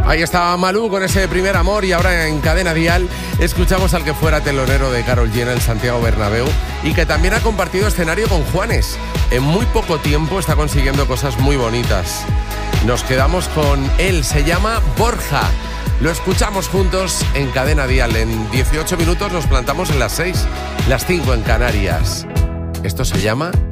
Ahí estaba Malú con ese primer amor y ahora en Cadena Dial escuchamos al que fuera telonero de Karol G en el Santiago Bernabéu y que también ha compartido escenario con Juanes. En muy poco tiempo está consiguiendo cosas muy bonitas. Nos quedamos con él, se llama Borja. Lo escuchamos juntos en Cadena Dial. En 18 minutos nos plantamos en las 6, las 5 en Canarias. Esto se llama